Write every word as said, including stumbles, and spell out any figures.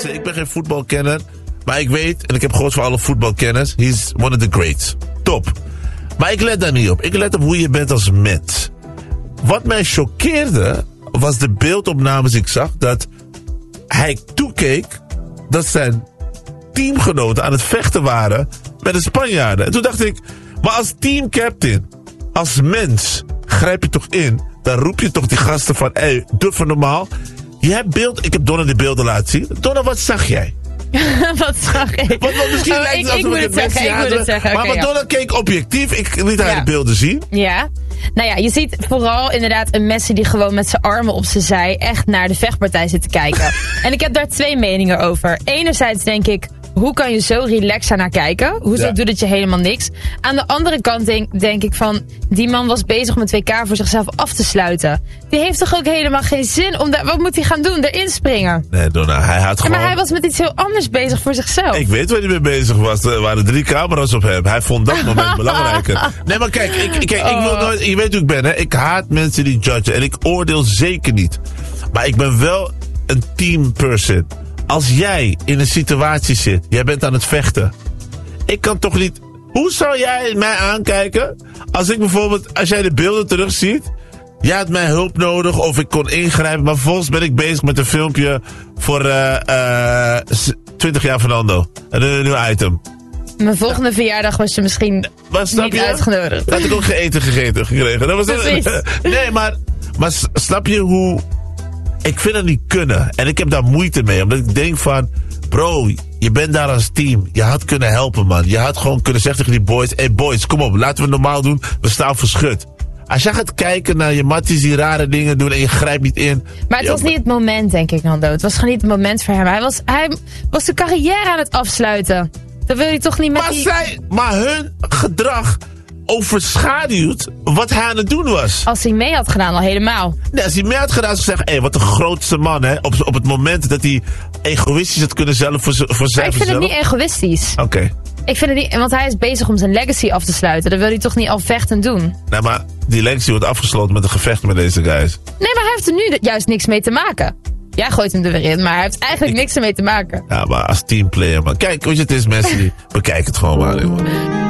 luister, ik ben geen voetbalkenner. Maar ik weet, en ik heb gehoord van alle voetbalkenners, he's one of the greats. Top. Maar ik let daar niet op. Ik let op hoe je bent als mens. Wat mij choqueerde, was de beeldopnames ik zag, dat hij toekeek dat zijn teamgenoten aan het vechten waren met de Spanjaarden. En toen dacht ik, maar als teamcaptain, als mens, grijp je toch in, dan roep je toch die gasten van, hé, hey, doe even normaal. Je hebt beeld, ik heb Donna de beelden laten zien. Donna, wat zag jij? Wat zag ik? Want, want misschien oh, lijkt ik, het ik alsof moet ik het het zeggen, ik moet het zeggen. Maar, Okay, maar ja. Donna keek objectief. Ik liet haar ja. de beelden zien. Ja. Nou ja, je ziet vooral inderdaad een Messi die gewoon met zijn armen op zijn zij echt naar de vechtpartij zit te kijken. En ik heb daar twee meningen over. Enerzijds denk ik, hoe kan je zo relaxed naar kijken? Hoezo ja. doet het je helemaal niks? Aan de andere kant denk, denk ik van, die man was bezig met W K voor zichzelf af te sluiten. Die heeft toch ook helemaal geen zin om daar, wat moet hij gaan doen? Erin springen? Nee, Donna, hij had gewoon... Ja, maar hij was met iets heel anders bezig voor zichzelf. Ik weet waar hij mee bezig was. Er waren drie camera's op hem. Hij vond dat moment belangrijker. Nee, maar kijk, ik, kijk ik wil nooit, je weet hoe ik ben, hè? Ik haat mensen die judgen. En ik oordeel zeker niet. Maar ik ben wel een team person. Als jij in een situatie zit, jij bent aan het vechten. Ik kan toch niet... Hoe zou jij mij aankijken als ik bijvoorbeeld, als jij de beelden terugziet, jij had mij hulp nodig of ik kon ingrijpen, maar vervolgens ben ik bezig met een filmpje voor uh, uh, twintig jaar Fernando. Een, een nieuw item. Mijn volgende ja. verjaardag was je misschien maar snap niet je? uitgenodigd. Had ik ook geen eten gegeten gekregen. Dat was Precies. Nee, maar, maar snap je hoe... Ik vind het niet kunnen. En ik heb daar moeite mee. Omdat ik denk van, bro, je bent daar als team. Je had kunnen helpen, man. Je had gewoon kunnen zeggen tegen die boys, hé hey boys, kom op, laten we het normaal doen. We staan verschut. Als jij gaat kijken naar je matties die rare dingen doen en je grijpt niet in. Maar het ja, was niet het moment, denk ik, Nando. Het was gewoon niet het moment voor hem. Hij was, hij was zijn carrière aan het afsluiten. Dan wil je toch niet met maar die... Zij, maar hun gedrag overschaduwt wat hij aan het doen was. Als hij mee had gedaan, al helemaal. Nee, als hij mee had gedaan, zou ik zeggen, hé, wat een grootste man, hè. Op, op het moment dat hij egoïstisch had kunnen zelf voor, voor zijn. Maar ik vind het niet egoïstisch. Oké. Okay. Ik vind het niet, want hij is bezig om zijn legacy af te sluiten. Dan wil hij toch niet al vechten doen? Nee, maar die legacy wordt afgesloten met een gevecht met deze guys. Nee, maar hij heeft er nu juist niks mee te maken. Jij gooit hem er weer in, maar hij heeft eigenlijk ik... niks ermee te maken. Ja, maar als teamplayer, man. Kijk, weet je, het is Messi. Bekijk het gewoon maar, jongen.